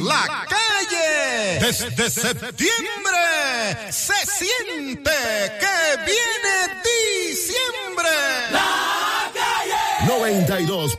la calle. Desde septiembre se siente que viene diciembre. La calle 92.